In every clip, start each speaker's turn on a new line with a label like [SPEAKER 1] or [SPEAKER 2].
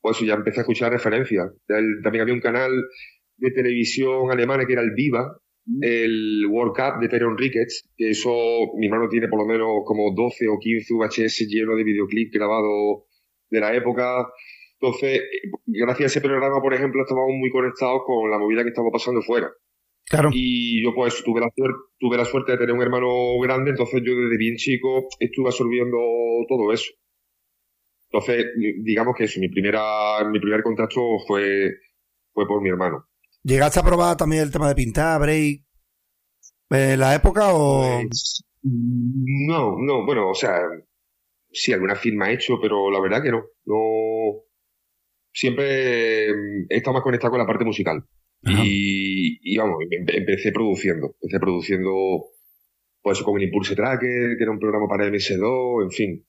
[SPEAKER 1] pues eso, ya empecé a escuchar referencias. También había un canal de televisión alemana que era el Viva, el World Cup de Pero Enríquez, que eso, mi hermano tiene por lo menos como 12 o 15 VHS llenos de videoclips grabados de la época. Entonces, gracias a ese programa, por ejemplo, estábamos muy conectados con la movida que estaba pasando fuera.
[SPEAKER 2] Claro.
[SPEAKER 1] Y yo pues tuve la suerte de tener un hermano grande, entonces yo desde bien chico estuve absorbiendo todo eso. Entonces, digamos que eso, mi primer contacto fue por mi hermano.
[SPEAKER 2] ¿Llegaste a probar también el tema de pintar, break, en la época o...?
[SPEAKER 1] Pues, no, bueno, o sea, sí, alguna firma he hecho, pero la verdad que no. No, siempre he estado más conectado con la parte musical. Y vamos, empecé produciendo pues con el Impulse Tracker, que era un programa para MS2, en fin.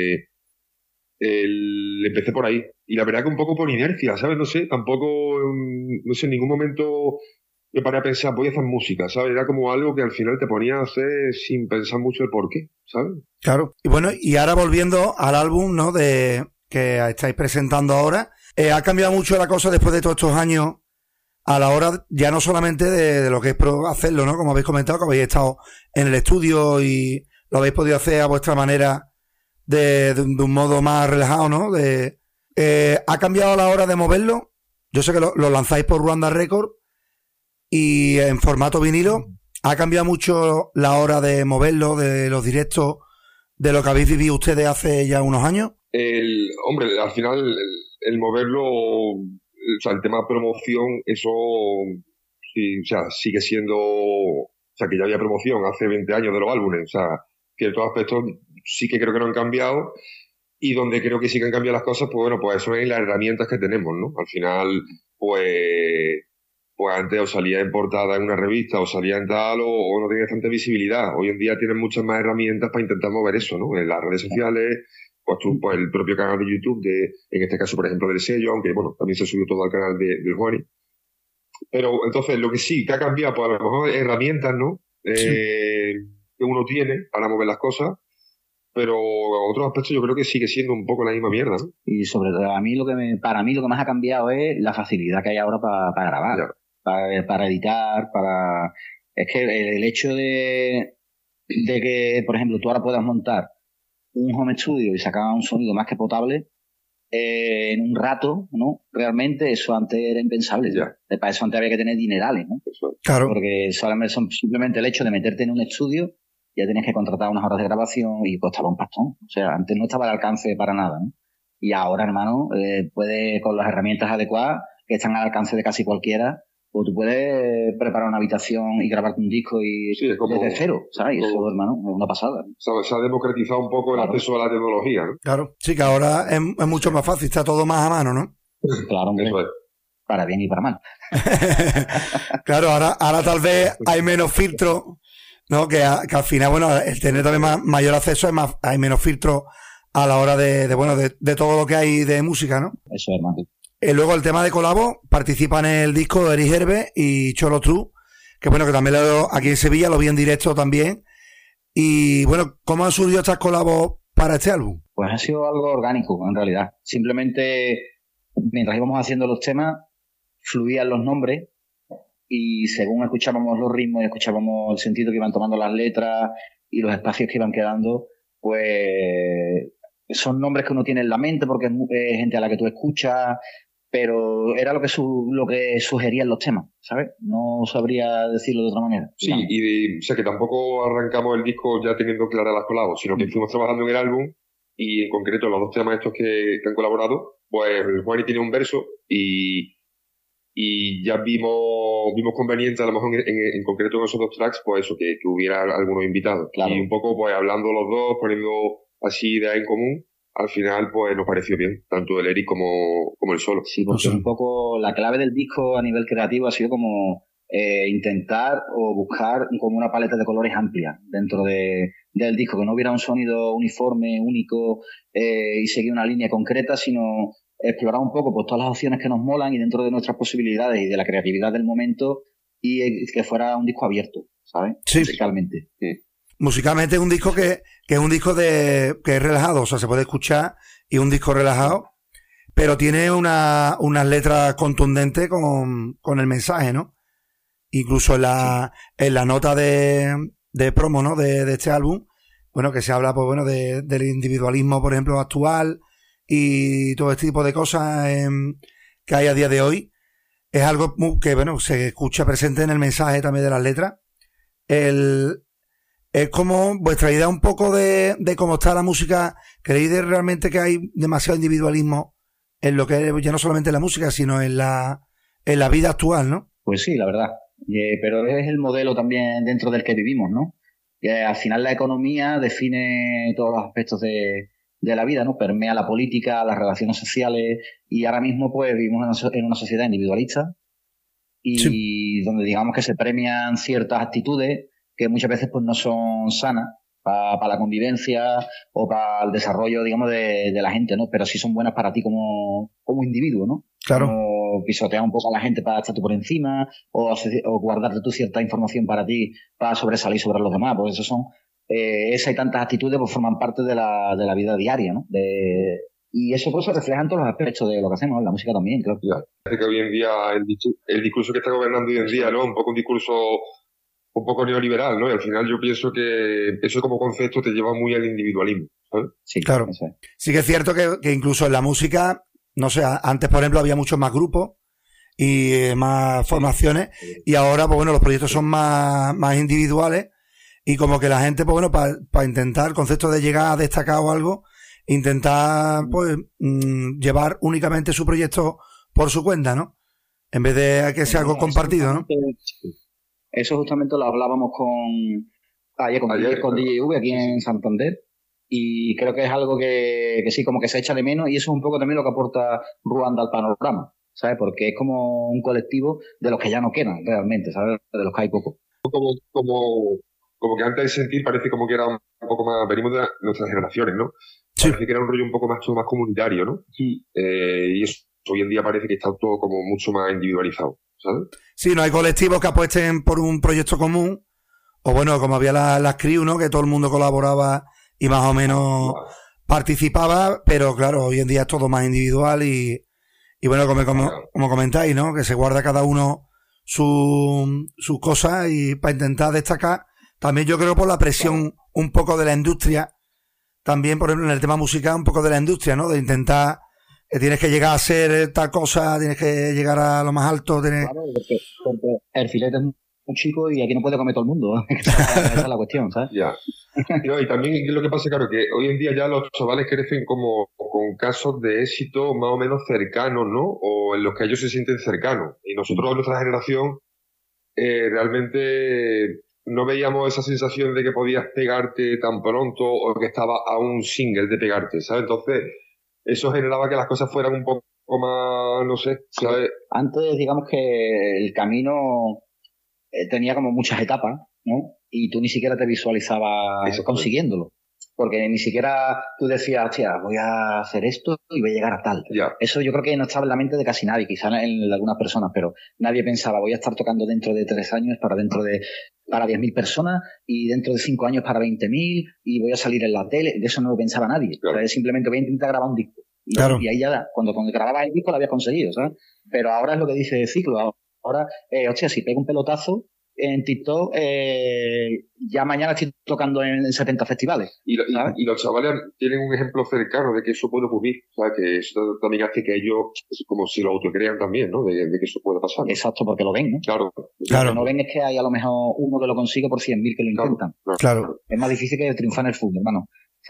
[SPEAKER 1] Empecé por ahí. Y la verdad que un poco por inercia, ¿sabes? No sé, tampoco, no sé, en ningún momento me paré a pensar, voy a hacer música, ¿sabes? Era como algo que al final te ponía a hacer sin pensar mucho el por qué, ¿sabes?
[SPEAKER 2] Claro. Y bueno, y ahora volviendo al álbum, ¿no? De que estáis presentando ahora, ha cambiado mucho la cosa después de todos estos años a la hora ya no solamente de lo que es hacerlo, ¿no? Como habéis comentado, que habéis estado en el estudio y lo habéis podido hacer a vuestra manera de un modo más relajado, ¿no? ¿Ha cambiado a la hora de moverlo? Yo sé que lo lanzáis por Ruanda Record y en formato vinilo. ¿Ha cambiado mucho la hora de moverlo, de los directos, de lo que habéis vivido ustedes hace ya unos años?
[SPEAKER 1] Hombre, al final el moverlo, o sea, el tema promoción, eso sí, o sea, sigue siendo, o sea, que ya había promoción hace 20 años de los álbumes, o sea, ciertos aspectos sí que creo que no han cambiado, y donde creo que sí que han cambiado las cosas, pues bueno, pues eso es las herramientas que tenemos, ¿no? Al final, pues antes o salía en portada en una revista o salía en tal o no tenía tanta visibilidad. Hoy en día tienen muchas más herramientas para intentar mover eso, ¿no? En las redes sociales, pues el propio canal de YouTube, en este caso, por ejemplo, del sello, aunque bueno, también se subió todo al canal del Juani. Pero entonces, lo que sí que ha cambiado, pues a lo mejor herramientas, ¿no? Que uno tiene para mover las cosas, pero otros aspectos yo creo que sigue siendo un poco la misma mierda, ¿no?
[SPEAKER 3] Y sobre todo, para mí lo que más ha cambiado es la facilidad que hay ahora para grabar, para editar, Es que el hecho de que, por ejemplo, tú ahora puedas montar un home studio y sacar un sonido más que potable en un rato, ¿no? Realmente eso antes era impensable.
[SPEAKER 1] Ya.
[SPEAKER 3] Para eso antes había que tener dinerales, ¿no?
[SPEAKER 2] Claro.
[SPEAKER 3] Porque simplemente el hecho de meterte en un estudio, ya tenías que contratar unas horas de grabación y costaba un pastón. O sea, antes no estaba al alcance para nada, ¿no? Y ahora, hermano, puedes, con las herramientas adecuadas, que están al alcance de casi cualquiera, pues tú puedes preparar una habitación y grabarte un disco y
[SPEAKER 1] sí,
[SPEAKER 3] desde cero, ¿sabes? Y eso, hermano, es una pasada.
[SPEAKER 1] Se ha democratizado un poco el acceso a la tecnología, ¿no?
[SPEAKER 2] Claro, sí, que ahora es mucho más fácil, está todo más a mano, ¿no?
[SPEAKER 3] Claro, hombre.
[SPEAKER 1] Eso es.
[SPEAKER 3] Para bien y para mal.
[SPEAKER 2] Claro, ahora tal vez hay menos filtros, ¿no? Que al final, bueno, el tener también mayor acceso hay menos filtros a la hora de todo lo que hay de música, ¿no?
[SPEAKER 3] Eso es, hermano.
[SPEAKER 2] Luego el tema de colabo, participan en el disco Eric Herbe y Cholo True, que bueno, que también aquí en Sevilla lo vi en directo también. Y bueno, ¿cómo han surgido estas colabos para este álbum?
[SPEAKER 3] Pues ha sido algo orgánico, en realidad. Simplemente, mientras íbamos haciendo los temas, fluían los nombres y según escuchábamos los ritmos y escuchábamos el sentido que iban tomando las letras y los espacios que iban quedando, pues son nombres que uno tiene en la mente porque es gente a la que tú escuchas, pero era lo que sugerían los temas, ¿sabes? No sabría decirlo de otra manera.
[SPEAKER 1] Sí, o sea que tampoco arrancamos el disco ya teniendo claras las colabos, sino que fuimos trabajando en el álbum y en concreto los dos temas estos que han colaborado, pues el Juani tiene un verso y ya vimos conveniente a lo mejor en concreto en esos dos tracks, pues eso, que hubiera algunos invitados. Claro. Y un poco pues hablando los dos, poniendo así ideas en común, al final pues nos pareció bien, tanto el Eric como el solo.
[SPEAKER 3] Sí, porque un poco la clave del disco a nivel creativo ha sido como intentar o buscar como una paleta de colores amplia dentro del disco, que no hubiera un sonido uniforme, único y seguir una línea concreta, sino explorar un poco pues todas las opciones que nos molan y dentro de nuestras posibilidades y de la creatividad del momento y que fuera un disco abierto, ¿sabes?
[SPEAKER 2] Sí.
[SPEAKER 3] Musicalmente. Sí.
[SPEAKER 2] Musicalmente es un disco que es un disco que es relajado, o sea, se puede escuchar y un disco relajado. pero tiene unas letras contundentes con el mensaje, ¿no? Incluso en la nota de promo, ¿no? De este álbum, bueno, que se habla, pues bueno, del individualismo, por ejemplo, actual y todo este tipo de cosas que hay a día de hoy. Es algo que, bueno, se escucha presente en el mensaje también de las letras. Es como vuestra idea un poco de cómo está la música. ¿Creéis realmente que hay demasiado individualismo en lo que es ya no solamente en la música, sino en la vida actual, ¿no?
[SPEAKER 3] Pues sí, la verdad. Pero es el modelo también dentro del que vivimos, ¿no? Al final la economía define todos los aspectos de la vida, ¿no? Permea la política, las relaciones sociales, y ahora mismo pues vivimos en una sociedad individualista y sí, donde digamos que se premian ciertas actitudes que muchas veces pues no son sanas para la convivencia o para el desarrollo, digamos, de la gente, ¿no? Pero sí son buenas para ti como individuo, ¿no?
[SPEAKER 2] Claro.
[SPEAKER 3] Como pisotear un poco a la gente para estar tú por encima o guardarte tú cierta información para ti para sobresalir sobre los demás. Pues eso son... esa y tantas actitudes pues forman parte de la vida diaria, ¿no? Y eso pues se refleja en todos los aspectos de lo que hacemos, en la música también, creo.
[SPEAKER 1] Parece que hoy en día el discurso que está gobernando hoy en día, ¿no? Un poco un discurso un poco neoliberal, ¿no? Y al final yo pienso que eso como concepto te lleva muy al individualismo, ¿sabes?
[SPEAKER 2] Sí, claro. Sí que es cierto que incluso en la música, no sé, antes por ejemplo había muchos más grupos y más formaciones, y ahora pues bueno, los proyectos son más individuales, y como que la gente pues bueno, para intentar el concepto de llegar a destacar o algo, intentar pues llevar únicamente su proyecto por su cuenta, ¿no? En vez de que sea algo compartido, ¿no?
[SPEAKER 3] Eso justamente lo hablábamos ayer con DJV aquí en Santander, y creo que es algo que sí, como que se echa de menos, y eso es un poco también lo que aporta Ruanda al panorama, ¿sabes? Porque es como un colectivo de los que ya no quedan realmente, ¿sabes? De los que hay poco.
[SPEAKER 1] Como que antes de sentir parece como que era un poco más, venimos de nuestras generaciones, ¿no?
[SPEAKER 2] Sí.
[SPEAKER 1] Parece que era un rollo un poco más comunitario, ¿no?
[SPEAKER 3] Sí.
[SPEAKER 1] Y eso hoy en día parece que está todo como mucho más individualizado, ¿sabes?
[SPEAKER 2] Sí, no hay colectivos que apuesten por un proyecto común, o bueno, como había las crew, ¿no? Que todo el mundo colaboraba y más o menos participaba, pero claro, hoy en día es todo más individual y bueno, como comentáis, ¿no? Que se guarda cada uno sus cosas, y para intentar destacar, también yo creo por la presión un poco de la industria, también por ejemplo en el tema musical un poco de la industria, ¿no? De intentar, tienes que llegar a ser tal cosa, tienes que llegar a lo más alto.
[SPEAKER 3] Claro, porque el filete es muy chico y aquí no puede comer todo el mundo. Esa es la cuestión, ¿sabes?
[SPEAKER 1] Ya. No, y también lo que pasa, claro, que hoy en día ya los chavales crecen como con casos de éxito más o menos cercanos, ¿no? O en los que ellos se sienten cercanos. Y nosotros, nuestra generación, realmente no veíamos esa sensación de que podías pegarte tan pronto o que estaba a un single de pegarte, ¿sabes? Entonces, eso generaba que las cosas fueran un poco más, no sé, ¿sabes?
[SPEAKER 3] Antes, digamos que el camino tenía como muchas etapas, ¿no? Y tú ni siquiera te visualizabas consiguiéndolo. Porque ni siquiera tú decías, hostia, voy a hacer esto y voy a llegar a tal.
[SPEAKER 1] Ya.
[SPEAKER 3] Eso yo creo que no estaba en la mente de casi nadie, quizás en algunas personas, pero nadie pensaba, voy a estar tocando dentro de 3 años para 10.000 personas y dentro de 5 años para 20.000 y voy a salir en la tele. De eso no lo pensaba nadie.
[SPEAKER 1] Claro.
[SPEAKER 3] O sea, simplemente voy a intentar grabar un disco. Y ahí ya, cuando grababas el disco lo habías conseguido, ¿sabes? Pero ahora es lo que dice Ciclo. Ahora, hostia, si pego un pelotazo en TikTok, ya mañana estoy tocando en 70 festivales.
[SPEAKER 1] Y los chavales tienen un ejemplo cercano de que eso puede ocurrir. O sea, que eso también hace que ellos, como si lo autocrean también, ¿no? De que eso puede pasar, ¿no?
[SPEAKER 3] Exacto, porque lo ven, ¿no?
[SPEAKER 1] Claro.
[SPEAKER 3] Lo que no ven es que hay a lo mejor uno que lo consigue por 100.000 que lo intentan.
[SPEAKER 2] Claro.
[SPEAKER 3] Es más difícil que triunfar en el fútbol, hermano.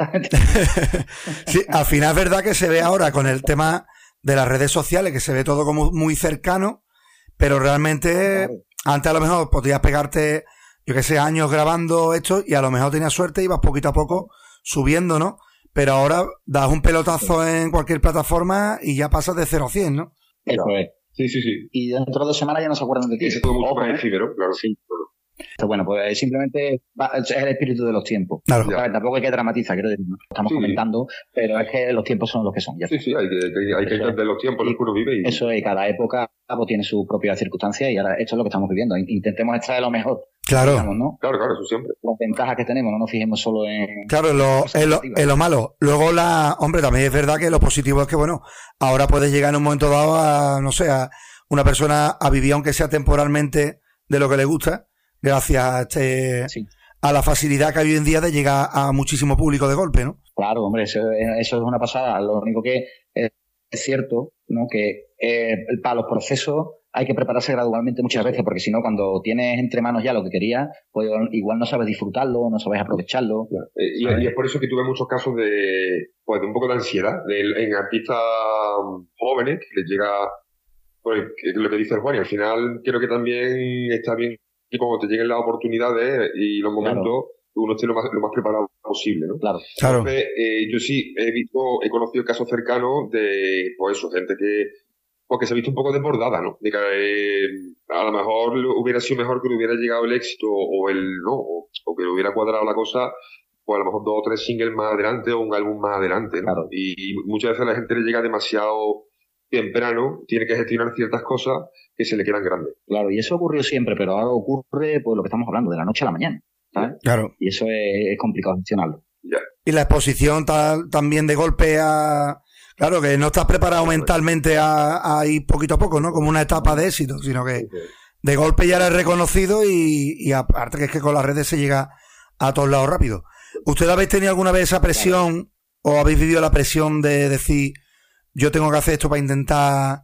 [SPEAKER 2] Sí, al final es verdad que se ve ahora con el tema de las redes sociales, que se ve todo como muy cercano, pero realmente antes a lo mejor podías pegarte, yo que sé, años grabando esto y a lo mejor tenías suerte y ibas poquito a poco subiendo, ¿no? Pero ahora das un pelotazo en cualquier plataforma y ya pasas de 0 a 100, ¿no?
[SPEAKER 3] Eso es.
[SPEAKER 1] Sí.
[SPEAKER 3] Y dentro de 2 semanas ya no se acuerdan de ti.
[SPEAKER 1] Es todo mucho más efímero, claro.
[SPEAKER 3] Sí. Entonces, bueno, pues simplemente es el espíritu de los tiempos.
[SPEAKER 2] Claro.
[SPEAKER 3] Tampoco hay que dramatizar, quiero decir, ¿no? Estamos comentando, pero es que los tiempos son los que son. Ya
[SPEAKER 1] sí, hay que entender los tiempos en los que uno vive.
[SPEAKER 3] Eso es, cada época pues, tiene sus propias circunstancias y ahora esto es lo que estamos viviendo. Intentemos extraer lo mejor
[SPEAKER 2] Claro.
[SPEAKER 3] Digamos, ¿no?
[SPEAKER 1] Claro, eso siempre.
[SPEAKER 3] Las ventajas que tenemos, no nos fijemos solo en...
[SPEAKER 2] Claro, en lo malo. Luego hombre, también es verdad que lo positivo es que, bueno, ahora puedes llegar en un momento dado a, no sé, a una persona a vivir, aunque sea temporalmente, de lo que le gusta, gracias a a la facilidad que hay hoy en día de llegar a muchísimo público de golpe, ¿no?
[SPEAKER 3] Claro, hombre, eso es una pasada. Lo único que es cierto, ¿no? Que para los procesos hay que prepararse gradualmente muchas veces, porque si no, cuando tienes entre manos ya lo que querías, pues igual no sabes disfrutarlo, no sabes aprovecharlo.
[SPEAKER 1] Y es por eso que tuve muchos casos de un poco de ansiedad en artistas jóvenes que les llega, pues, lo que dice el Juan, y al final creo que también está bien que cuando te lleguen las oportunidades y los momentos, uno esté lo más preparado posible, ¿no?
[SPEAKER 3] Claro.
[SPEAKER 1] Entonces, yo sí he conocido casos cercanos de, pues eso, gente que se ha visto un poco desbordada, ¿no? De que a lo mejor hubiera sido mejor que le hubiera llegado el éxito o que le hubiera cuadrado la cosa, pues a lo mejor 2 o 3 singles más adelante o un álbum más adelante, ¿no?
[SPEAKER 3] Claro.
[SPEAKER 1] Y muchas veces a la gente le llega demasiado temprano, tiene que gestionar ciertas cosas que se le quedan grandes.
[SPEAKER 3] Claro, y eso ocurrió siempre, pero ahora ocurre pues lo que estamos hablando, de la noche a la mañana, ¿sabes?
[SPEAKER 2] Claro.
[SPEAKER 3] Y eso es complicado gestionarlo.
[SPEAKER 1] Ya.
[SPEAKER 2] Y la exposición también de golpe a... Claro, que no estás preparado mentalmente a ir poquito a poco, ¿no? Como una etapa de éxito, sino que de golpe ya eres reconocido y aparte que es que con las redes se llega a todos lados rápido. ¿Ustedes habéis tenido alguna vez esa presión o habéis vivido la presión de decir yo tengo que hacer esto para intentar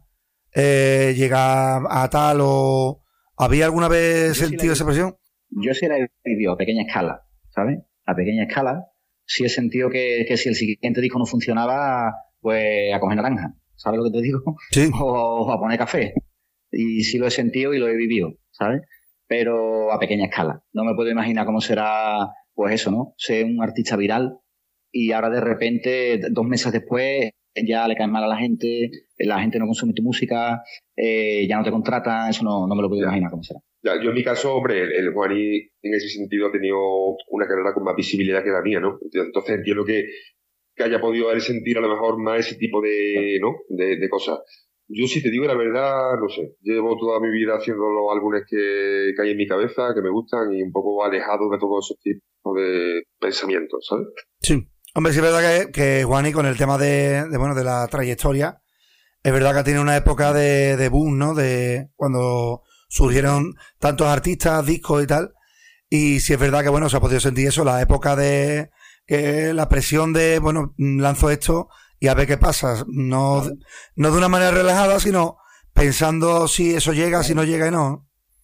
[SPEAKER 2] llegar a tal o... ¿Había alguna vez sentido esa presión?
[SPEAKER 3] Yo sí la he vivido a pequeña escala, ¿sabes? A pequeña escala sí he sentido que si el siguiente disco no funcionaba, pues a coger naranja, ¿sabes lo que te digo?
[SPEAKER 2] Sí.
[SPEAKER 3] O a poner café. Y sí lo he sentido y lo he vivido, ¿sabes? Pero a pequeña escala. No me puedo imaginar cómo será, pues eso, ¿no? Ser un artista viral y ahora de repente, 2 meses después, ya le caen mal a la gente no consume tu música, ya no te contrata, eso no me lo puedo imaginar cómo será.
[SPEAKER 1] Ya, yo en mi caso, hombre, el Juani en ese sentido ha tenido una carrera con más visibilidad que la mía, ¿no? Entonces entiendo que haya podido él sentir a lo mejor más ese tipo de cosas. Yo, si te digo la verdad, no sé, llevo toda mi vida haciendo los álbumes que hay en mi cabeza, que me gustan y un poco alejado de todos esos tipos de pensamientos, ¿sabes?
[SPEAKER 2] Sí. Hombre, sí es verdad que Juani con el tema de la trayectoria, es verdad que tiene una época de boom, ¿no? De cuando surgieron tantos artistas, discos y tal. Y sí es verdad que, bueno, se ha podido sentir eso, la época de que la presión de, bueno, lanzo esto y a ver qué pasa. No de una manera relajada, sino pensando si eso llega, si no llega y no.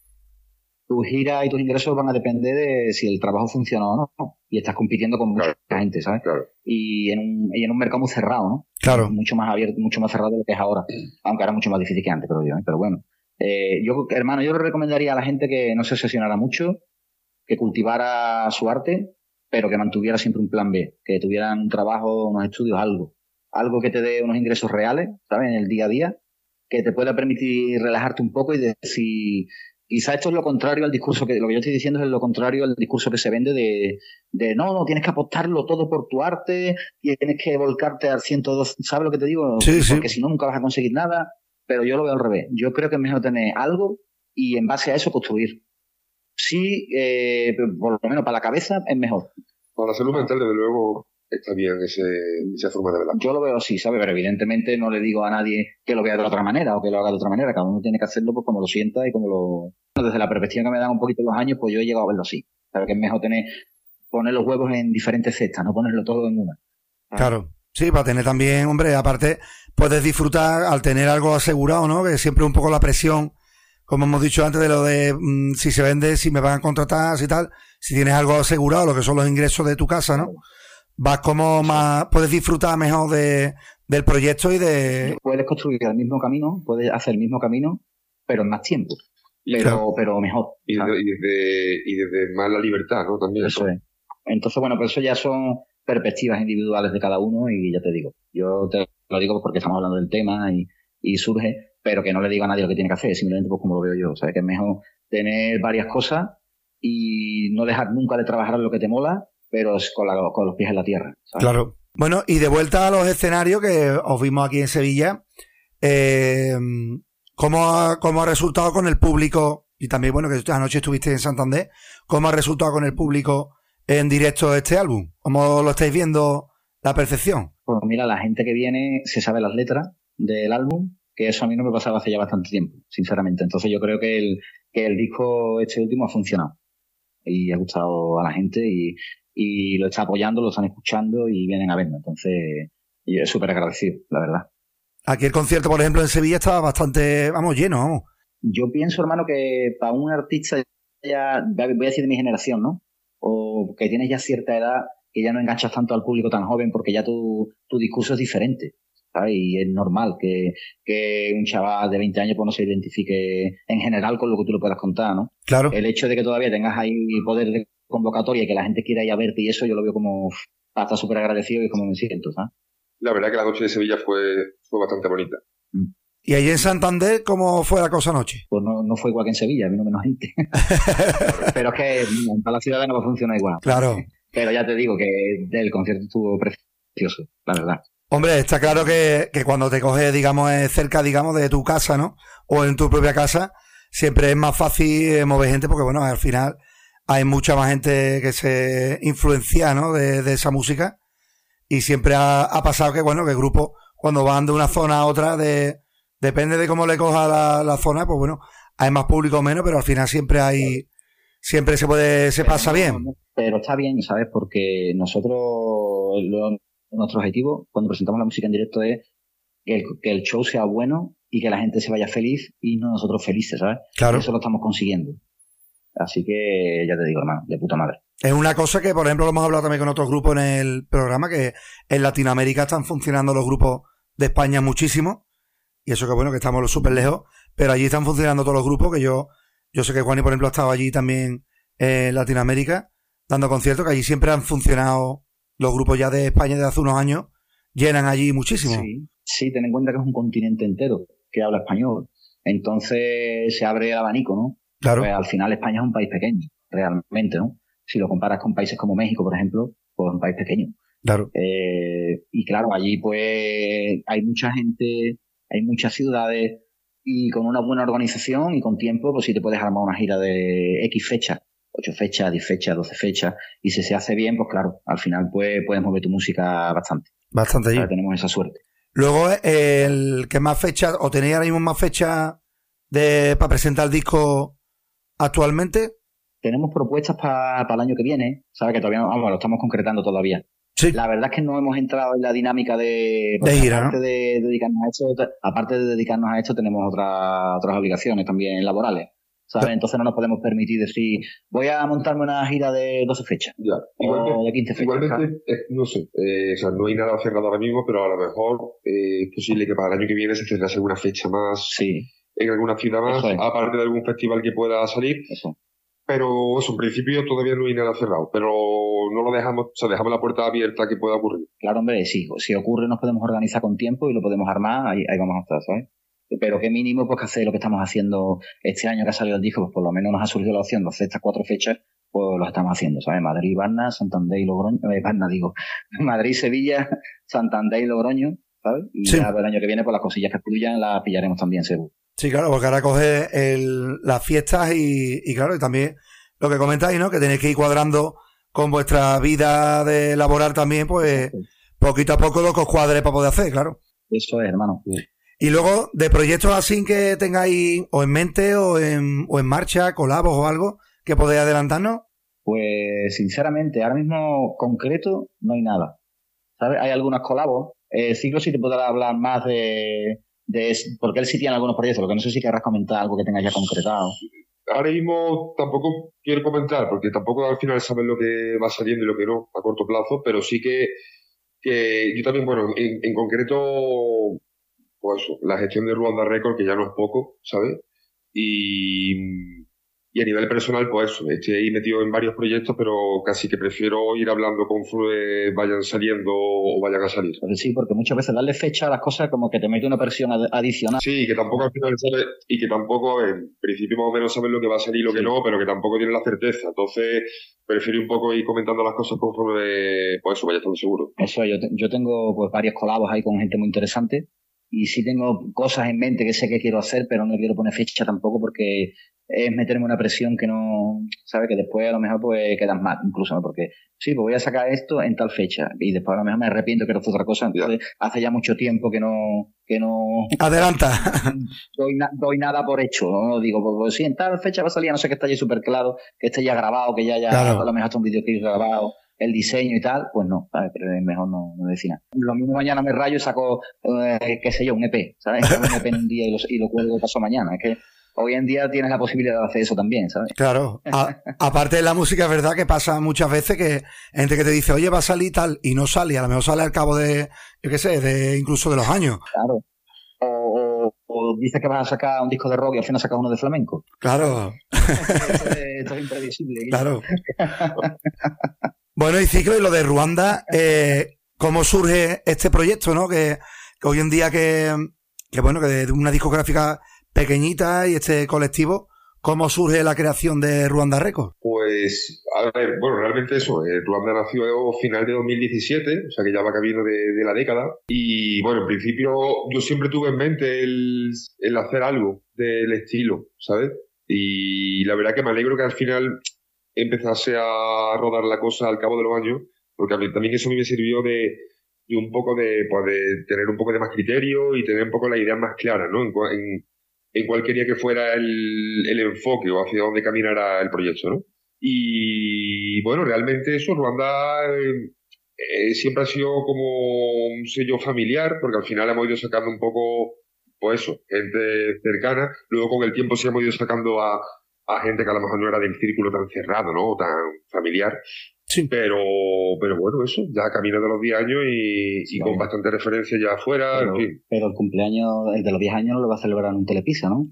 [SPEAKER 3] Tu gira y tus ingresos van a depender de si el trabajo funciona o no. Y estás compitiendo con mucha gente, ¿sabes?
[SPEAKER 1] Claro.
[SPEAKER 3] Y en un mercado muy cerrado, ¿no?
[SPEAKER 2] Claro.
[SPEAKER 3] Mucho más abierto, mucho más cerrado de lo que es ahora. Aunque ahora es mucho más difícil que antes, creo yo, ¿eh? Pero bueno. Yo le recomendaría a la gente que no se obsesionara mucho, que cultivara su arte, pero que mantuviera siempre un plan B, que tuvieran un trabajo, unos estudios, algo que te dé unos ingresos reales, ¿sabes? En el día a día, que te pueda permitir relajarte un poco y decir, quizá esto es lo contrario al discurso lo que yo estoy diciendo es lo contrario al discurso que se vende de no, tienes que apostarlo todo por tu arte, tienes que volcarte al 102, ¿sabes lo que te digo?
[SPEAKER 2] Sí,
[SPEAKER 3] porque si no nunca vas a conseguir nada, pero yo lo veo al revés. Yo creo que es mejor tener algo y en base a eso construir. Sí, por lo menos para la cabeza es mejor.
[SPEAKER 1] Para la salud mental, desde luego, está bien esa forma de verla.
[SPEAKER 3] Yo lo veo así, ¿sabes? Pero evidentemente no le digo a nadie que lo vea de otra manera o que lo haga de otra manera. Cada uno tiene que hacerlo pues como lo sienta y como lo... Desde la perspectiva que me dan un poquito los años, pues yo he llegado a verlo así. Pero que es mejor poner los huevos en diferentes cestas, no ponerlo todo en una.
[SPEAKER 2] Claro. Sí, para tener también, hombre, aparte, puedes disfrutar al tener algo asegurado, ¿no? Que siempre un poco la presión, como hemos dicho antes, de lo de si se vende, si me van a contratar, si tal. Si tienes algo asegurado, lo que son los ingresos de tu casa, ¿no? Vas como más, puedes disfrutar mejor del proyecto y de...
[SPEAKER 3] Puedes construir el mismo camino, puedes hacer el mismo camino, pero en más tiempo. Pero mejor.
[SPEAKER 1] Y desde más la libertad, ¿no? También.
[SPEAKER 3] Eso es. Entonces, bueno, pues eso ya son perspectivas individuales de cada uno y ya te digo. Yo te lo digo porque estamos hablando del tema y surge, pero que no le digo a nadie lo que tiene que hacer, simplemente pues como lo veo yo. ¿Sabes? Que es mejor tener varias cosas y no dejar nunca de trabajar en lo que te mola, pero con los pies en la tierra, ¿sabes?
[SPEAKER 2] Claro. Bueno, y de vuelta a los escenarios que os vimos aquí en Sevilla, ¿cómo ha resultado con el público Y también, bueno, que anoche estuviste en Santander. ¿Cómo ha resultado con el público en directo este álbum? ¿Cómo lo estáis viendo la percepción?
[SPEAKER 3] Pues mira, la gente que viene se sabe las letras del álbum, que eso a mí no me pasaba hace ya bastante tiempo, sinceramente. Entonces yo creo que el disco este último ha funcionado y ha gustado a la gente y lo está apoyando, lo están escuchando y vienen a verlo. Entonces yo es súper agradecido, la verdad.
[SPEAKER 2] Aquí el concierto, por ejemplo, en Sevilla estaba bastante, lleno, vamos.
[SPEAKER 3] Yo pienso, hermano, que para un artista ya, voy a decir de mi generación, ¿no? O que tienes ya cierta edad, que ya no enganchas tanto al público tan joven porque ya tu discurso es diferente, ¿sabes? Y es normal que un chaval de 20 años pues no se identifique en general con lo que tú le puedas contar, ¿no?
[SPEAKER 2] Claro.
[SPEAKER 3] El hecho de que todavía tengas ahí poder de convocatoria y que la gente quiera ir a verte y eso, yo lo veo como hasta súper agradecido y como me siento, ¿sabes?
[SPEAKER 1] La verdad que la noche de Sevilla fue bastante bonita.
[SPEAKER 2] ¿Y ahí en Santander cómo fue la cosa anoche?
[SPEAKER 3] Pues no fue igual que en Sevilla, vino menos gente. Pero es que en toda la ciudad no funciona igual.
[SPEAKER 2] Claro.
[SPEAKER 3] Pero ya te digo que el concierto estuvo precioso, la verdad.
[SPEAKER 2] Hombre, está claro que cuando te coges, digamos, cerca, digamos, de tu casa, ¿no? O en tu propia casa, siempre es más fácil mover gente porque, bueno, al final hay mucha más gente que se influencia, ¿no? De esa música. Y siempre ha pasado que, bueno, que el grupo, cuando van de una zona a otra, depende de cómo le coja la zona, pues bueno, hay más público o menos, pero al final siempre se pasa bien.
[SPEAKER 3] Pero está bien, ¿sabes? Porque nosotros, nuestro objetivo cuando presentamos la música en directo es que el show sea bueno y que la gente se vaya feliz y no nosotros felices, ¿sabes?
[SPEAKER 2] Claro.
[SPEAKER 3] Eso lo estamos consiguiendo. Así que, ya te digo, hermano, de puta madre.
[SPEAKER 2] Es una cosa que, por ejemplo, lo hemos hablado también con otros grupos en el programa, que en Latinoamérica están funcionando los grupos de España muchísimo. Y eso que bueno, que estamos súper lejos, pero allí están funcionando todos los grupos, que yo sé que Juani, por ejemplo, ha estado allí también en Latinoamérica, dando conciertos, que allí siempre han funcionado los grupos ya de España de hace unos años, llenan allí muchísimo.
[SPEAKER 3] Sí, ten en cuenta que es un continente entero que habla español. Entonces se abre el abanico, ¿no?
[SPEAKER 2] Claro.
[SPEAKER 3] Pues al final España es un país pequeño, realmente, ¿no? Si lo comparas con países como México, por ejemplo, pues es un país pequeño.
[SPEAKER 2] Claro.
[SPEAKER 3] Y claro, allí pues hay mucha gente, hay muchas ciudades y con una buena organización y con tiempo, pues sí te puedes armar una gira de X fechas, 8 fechas, 10 fechas, 12 fechas, y si se hace bien, pues claro, al final pues puedes mover tu música bastante.
[SPEAKER 2] Bastante allí.
[SPEAKER 3] Tenemos esa suerte.
[SPEAKER 2] Luego, el que más fechas, o tenéis ahora mismo más fechas para presentar el disco actualmente.
[SPEAKER 3] Tenemos propuestas para el año que viene, ¿sabes? Que todavía no, lo estamos concretando todavía.
[SPEAKER 2] Sí.
[SPEAKER 3] La verdad es que no hemos entrado en la dinámica de
[SPEAKER 2] gira,
[SPEAKER 3] aparte
[SPEAKER 2] ¿no?
[SPEAKER 3] de dedicarnos a esto, aparte de dedicarnos a esto, tenemos otras obligaciones también laborales, ¿sabes? Entonces no nos podemos permitir decir, voy a montarme una gira de 12 fechas.
[SPEAKER 1] Ya.
[SPEAKER 3] O de 15 fechas.
[SPEAKER 1] Igualmente, no sé, o sea, no hay nada cerrado ahora mismo, pero a lo mejor es posible que para el año que viene se cerrase alguna fecha más en alguna ciudad más, aparte de algún festival que pueda salir.
[SPEAKER 3] Eso.
[SPEAKER 1] Pero eso, en principio todavía no hay nada cerrado, pero no lo dejamos, o sea, dejamos la puerta abierta que pueda ocurrir.
[SPEAKER 3] Claro, hombre, si ocurre nos podemos organizar con tiempo y lo podemos armar, ahí vamos a estar, ¿sabes? Pero qué mínimo pues que hacer lo que estamos haciendo este año que ha salido el disco, pues por lo menos nos ha surgido la opción de hacer estas 4 fechas, pues lo estamos haciendo, ¿sabes? Madrid, Varna, Santander y Logroño, Madrid, Sevilla, Santander y Logroño, ¿sabes? Y ya el año que viene pues las cosillas que fluyan las pillaremos también seguro.
[SPEAKER 2] Sí, claro, porque ahora coge las fiestas y claro, y también lo que comentáis, ¿no? Que tenéis que ir cuadrando con vuestra vida de laboral también, pues poquito a poco lo que os cuadre para poder hacer, claro.
[SPEAKER 3] Eso es, hermano.
[SPEAKER 2] Y luego, de proyectos así que tengáis o en mente o en marcha, colabos o algo, que podéis adelantarnos.
[SPEAKER 3] Pues, sinceramente, ahora mismo concreto no hay nada. ¿Sabes? Hay algunos colabos. Ciclo sí te podrá hablar más de porque él sí tiene algunos proyectos, lo que no sé si querrás comentar algo que tengas ya concretado.
[SPEAKER 1] Ahora mismo tampoco quiero comentar, porque tampoco al final sabes lo que va saliendo y lo que no a corto plazo, pero sí que yo también, bueno, en concreto, pues la gestión de Ruanda Record, que ya no es poco, ¿sabes? Y a nivel personal, pues eso, estoy ahí metido en varios proyectos, pero casi que prefiero ir hablando conforme vayan saliendo o vayan a salir.
[SPEAKER 3] Pues sí, porque muchas veces darle fecha a las cosas como que te mete una presión adicional.
[SPEAKER 1] Sí, que tampoco al final sabes, y que tampoco, en principio más o menos sabes lo que va a salir y lo que no, pero que tampoco tienes la certeza. Entonces, prefiero un poco ir comentando las cosas conforme, pues eso, vaya estando seguro.
[SPEAKER 3] Eso, yo tengo pues varios colabos ahí con gente muy interesante. y sí tengo cosas en mente que sé que quiero hacer, pero no quiero poner fecha tampoco porque es meterme una presión que no, ¿sabes? Que después a lo mejor pues quedas mal, incluso, ¿no? Porque sí, pues voy a sacar esto en tal fecha y después a lo mejor me arrepiento, quiero hacer otra cosa. Entonces, hace ya mucho tiempo que no
[SPEAKER 2] adelanta.
[SPEAKER 3] doy nada por hecho, ¿no? Digo, pues sí, en tal fecha va a salir, no sé, que está ya súper claro, que esté ya grabado, que ya
[SPEAKER 2] claro.
[SPEAKER 3] A lo mejor está un videoclip grabado, el diseño y tal, pues no, ¿sabes? Pero es mejor no decir nada. Lo mismo mañana me rayo y saco, qué sé yo, un EP, ¿sabes? Un EP en un día y lo cuelgo paso mañana. Es que hoy en día tienes la posibilidad de hacer eso también, ¿sabes?
[SPEAKER 2] Claro. Aparte de la música, es verdad que pasa muchas veces que gente que te dice, oye, va a salir tal, y no sale, a lo mejor sale al cabo de, yo qué sé, incluso de los años.
[SPEAKER 3] Claro. O dices que vas a sacar un disco de rock y al final sacas uno de flamenco.
[SPEAKER 2] Claro.
[SPEAKER 3] Esto es imprevisible.
[SPEAKER 2] Claro. Bueno, y Ciclo, y lo de Ruanda, ¿cómo surge este proyecto, no? Que hoy en día que bueno, que de una discográfica pequeñita y este colectivo, ¿cómo surge la creación de Ruanda Records?
[SPEAKER 1] Pues, a ver, bueno, realmente eso, Ruanda nació a final de 2017, o sea que ya va camino de la década, y bueno, en principio yo siempre tuve en mente el hacer algo del estilo, ¿sabes? Y la verdad que me alegro que al final empezase a rodar la cosa al cabo de los años, porque a mí también eso me sirvió de un poco de tener un poco de más criterio y tener un poco la idea más clara, ¿no? En cuál quería que fuera el enfoque o hacia dónde caminara el proyecto, ¿no? Y bueno, realmente eso, Ruanda siempre ha sido como un sello familiar, porque al final hemos ido sacando un poco, pues eso, gente cercana. Luego con el tiempo sí hemos ido sacando a gente que a lo mejor no era del círculo tan cerrado, ¿no? Tan familiar.
[SPEAKER 2] Sí.
[SPEAKER 1] Pero bueno, eso, ya camino de los 10 años y
[SPEAKER 3] Sí,
[SPEAKER 1] con bastante referencia ya afuera, en fin.
[SPEAKER 3] Pero el cumpleaños, el de los 10 años, no lo va a celebrar en un Telepisa, ¿no?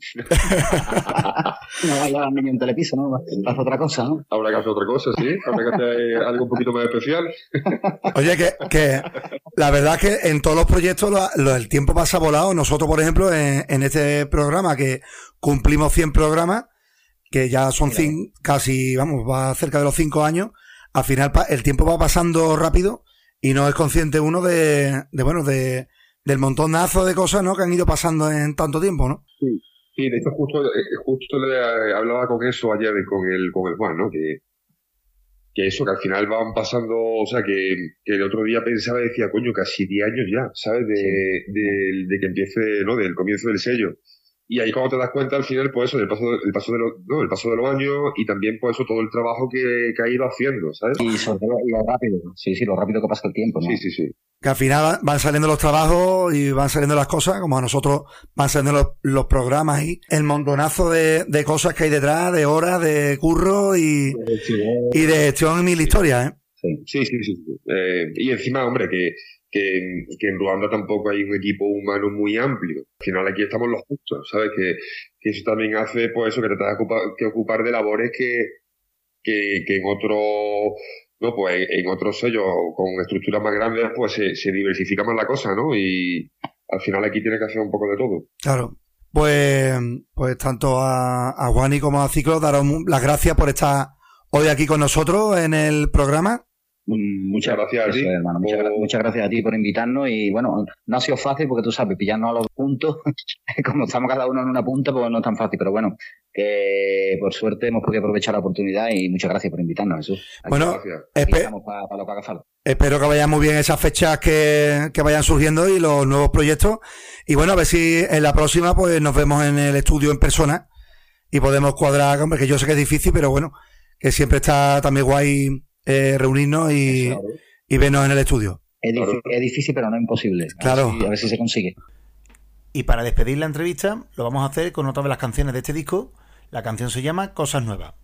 [SPEAKER 3] No va a llevar al niño en Telepisa, ¿no? Va a hacer otra cosa, ¿no?
[SPEAKER 1] Habrá que hacer otra cosa, sí. Habrá que hacer algo un poquito más especial.
[SPEAKER 2] Oye, que la verdad es que en todos los proyectos el tiempo pasa volado. Nosotros, por ejemplo, en este programa que cumplimos 100 programas, que ya son casi, vamos, va cerca de los 5 años, al final el tiempo va pasando rápido y no es consciente uno del montonazo de cosas, ¿no? Que han ido pasando en tanto tiempo, ¿no?
[SPEAKER 1] Sí, de hecho justo le hablaba con eso ayer con el Juan, ¿no? Que eso, que al final van pasando, o sea, que el otro día pensaba y decía, coño, casi 10 años ya, ¿sabes? De que empiece, ¿no? Del comienzo del sello. Y ahí cuando te das cuenta al final, pues eso, el paso de los años y también pues eso, todo el trabajo que ha ido haciendo, ¿sabes?
[SPEAKER 3] Y sobre todo lo rápido, lo rápido que pasa el tiempo, ¿no?
[SPEAKER 1] Sí.
[SPEAKER 2] Que al final van saliendo los trabajos y van saliendo las cosas, como a nosotros van saliendo los programas y el montonazo de cosas que hay detrás, de horas, de curro y de gestión en mil historias, ¿eh?
[SPEAKER 1] Sí. Y encima, hombre, que en Ruanda tampoco hay un equipo humano muy amplio. Al final aquí estamos los justos, ¿sabes? Que eso también hace, pues eso, que te tengas que ocupar de labores que en otro, no, pues en otros sellos con estructuras más grandes, pues se diversifica más la cosa, ¿no? Y al final aquí tienes que hacer un poco de todo.
[SPEAKER 2] Claro. Pues tanto a Juani como a Ciclo, daros las gracias por estar hoy aquí con nosotros en el programa.
[SPEAKER 1] Muchas gracias a ti,
[SPEAKER 3] hermano. Muchas gracias a ti por invitarnos y bueno, no ha sido fácil porque tú sabes, pillarnos a los puntos, como estamos cada uno en una punta, pues no es tan fácil, pero bueno, que por suerte hemos podido aprovechar la oportunidad y muchas gracias por invitarnos, Jesús.
[SPEAKER 2] Bueno,
[SPEAKER 3] estamos para lo que haga falta.
[SPEAKER 2] Espero que vayan muy bien esas fechas que vayan surgiendo y los nuevos proyectos y bueno, a ver si en la próxima pues nos vemos en el estudio en persona y podemos cuadrar, hombre, que yo sé que es difícil, pero bueno, que siempre está también guay reunirnos y vernos en el estudio.
[SPEAKER 3] Es difícil, pero no imposible.
[SPEAKER 2] Claro.
[SPEAKER 3] A ver si se consigue.
[SPEAKER 2] Y para despedir la entrevista, lo vamos a hacer con otra de las canciones de este disco. La canción se llama Cosas Nuevas.